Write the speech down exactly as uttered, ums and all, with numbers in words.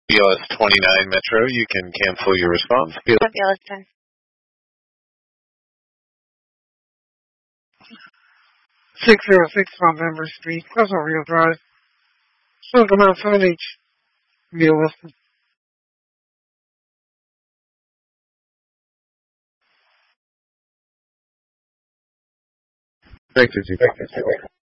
B L S twenty-nine Metro, you can cancel your response. B L S ten. six oh six November Street, Pleasantville Drive, Sacramento seven H, B L S ten. Thank you.